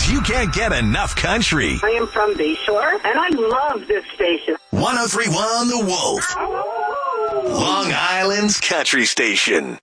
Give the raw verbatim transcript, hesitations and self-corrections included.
Because you can't get enough country. I am from Bayshore, and I love this station. one oh three point one The Wolf. Long Island's country station.